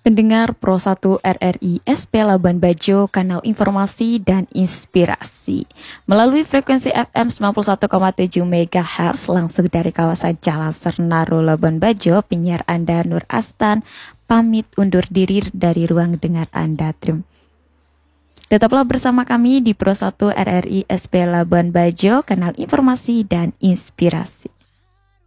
Pendengar Pro 1 RRI SP Labuan Bajo, kanal informasi dan inspirasi. Melalui frekuensi FM 91,7 MHz langsung dari kawasan Jalan Sernaro Labuan Bajo, penyiar Anda Nur Astan pamit undur diri dari ruang dengar Anda. Tetaplah bersama kami di Pro 1 RRI SP Labuan Bajo, kanal informasi dan inspirasi.